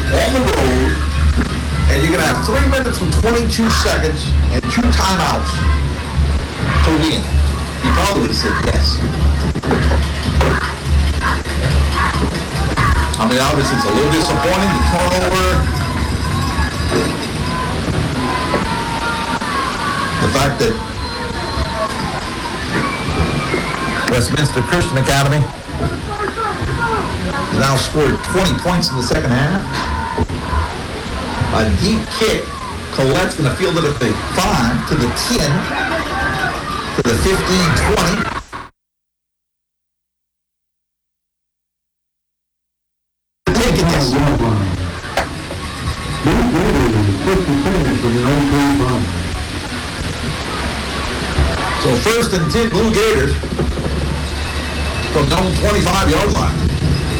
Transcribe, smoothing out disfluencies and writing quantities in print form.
on the road, and you're going to have 3 minutes and 22 seconds and 2 timeouts to win. He probably would have said yes. I mean, obviously, it's a little disappointing, the turnover. The fact that Westminster Christian Academy has now scored 20 points in the second half. A deep kick. Colette's going to field it at the 5 to the 10 to the 15-20. So 1st and 10 Blue Gators from their own 25-yard line.